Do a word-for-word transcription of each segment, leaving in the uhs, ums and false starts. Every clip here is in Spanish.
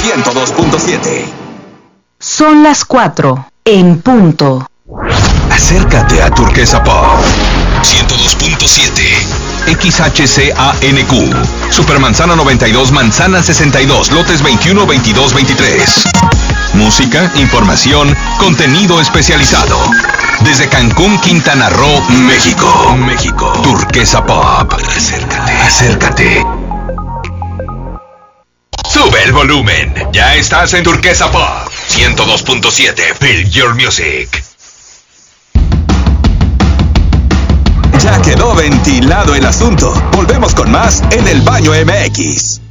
ciento dos punto siete. Son las cuatro en punto. Acércate a Turquesa Pop ciento dos punto siete. X H C A N Q, Supermanzana noventa y dos, Manzana sesenta y dos, lotes veintiuno, veintidós, veintitrés. Música, información, contenido especializado. Desde Cancún, Quintana Roo, México. México. Turquesa Pop. Acércate. Acércate. Sube el volumen. Ya estás en Turquesa Pop ciento dos punto siete. Feel your music. Ya quedó ventilado el asunto. Volvemos con más en El Baño M X.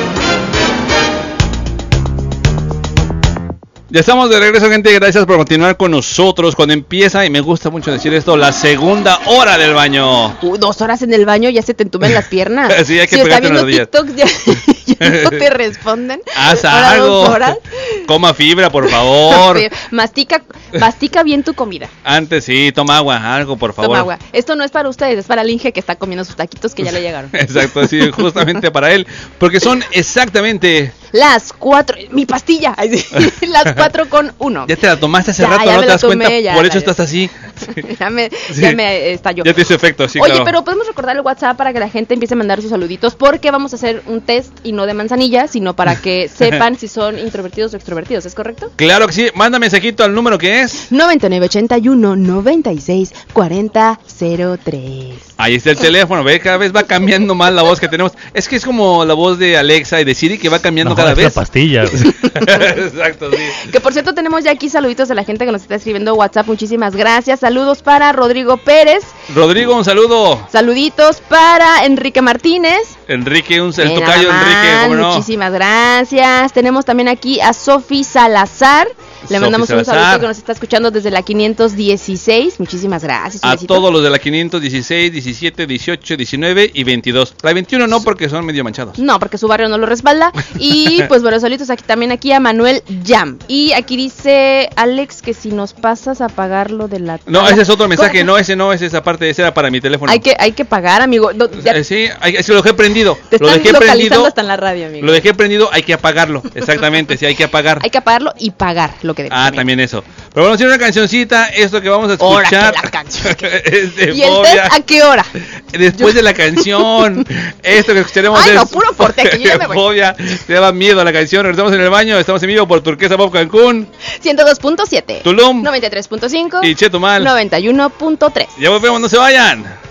Ya estamos de regreso, gente. Gracias por continuar con nosotros. Cuando empieza, y me gusta mucho decir esto, la segunda hora del baño. Uh, dos horas en el baño, ya se te entumen las piernas. Sí, hay que si está pegarte viendo las rodillas. TikTok, ya, ya no te responden. Haz Ahora algo. dos horas. Coma fibra, por favor. Mastica, mastica bien tu comida. Antes sí, toma agua, algo, por favor. Toma agua. Esto no es para ustedes, es para el Inge que está comiendo sus taquitos que ya le llegaron. Exacto, sí, justamente para él. Porque son exactamente... Las cuatro, mi pastilla, ay, sí, las cuatro con uno. Ya te la tomaste hace Ya, rato, ya no me te la das tomé, cuenta, ya, por la- eso estás así. ya me, Sí. ya me estalló. Ya te hizo efecto, sí, Oye, claro. pero podemos recordar el WhatsApp para que la gente empiece a mandar sus saluditos, porque vamos a hacer un test y no de manzanilla, sino para que sepan si son introvertidos o extrovertidos, ¿es correcto? Claro que sí, manda mensajito al número que es. noventa y nueve ochenta y uno, noventa y seis, cuarenta, cero tres. Ahí está el teléfono, ve, cada vez va cambiando más la voz que tenemos. Es que es como la voz de Alexa y de Siri que va cambiando No, cada es la vez. pastilla. Exacto, sí. Que por cierto tenemos ya aquí saluditos de la gente que nos está escribiendo WhatsApp, muchísimas gracias. Saludos para Rodrigo Pérez, Rodrigo, un saludo. saluditos para Enrique Martínez. Enrique, un el Mira tocayo más, Enrique, ¿cómo no? muchísimas gracias. Tenemos también aquí a Sofi Salazar. Le Sofi mandamos un Salazar. saludo que nos está escuchando desde la quinientos dieciséis. Muchísimas gracias. un A besito. todos los de la quinientos dieciséis, diecisiete, dieciocho, diecinueve y veintidós. La veintiuno no, porque son medio manchados. No, porque su barrio no lo respalda. Y pues bueno, saluditos aquí también aquí a Manuel Jam. Y aquí dice Alex que si nos pasas a pagar lo de la... No, ese es otro mensaje, ¿Cómo? no, ese no, ese es esa parte, ese era para mi teléfono. Hay que, hay que pagar, amigo. No, ya Eh, sí, hay, es que lo dejé prendido. te Lo están dejé localizando prendido. hasta en la radio, amigo. Lo dejé prendido, hay que apagarlo. Exactamente, sí, hay que apagar. Hay que apagarlo y pagar lo que debe. Ah, también eso. Pero bueno, si una cancioncita, esto que vamos a Ahora escuchar. que la canción. es de ¿Y el Fobia. test a qué hora? Después de la canción, esto que escucharemos Ay, es no, puro corte, que yo ya me voy. Fobia. Te daba miedo a la canción. Regresamos en el baño. Estamos en vivo por Turquesa Pop Cancún, ciento dos punto siete. Tulum noventa y tres punto cinco. y Chetumal. noventa y uno punto tres. Ya volvemos, no se vayan.